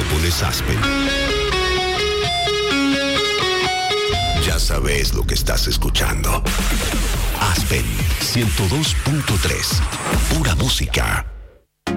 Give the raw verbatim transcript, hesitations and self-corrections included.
pones Aspen, ya sabes lo que estás escuchando. Aspen ciento dos punto tres, pura música.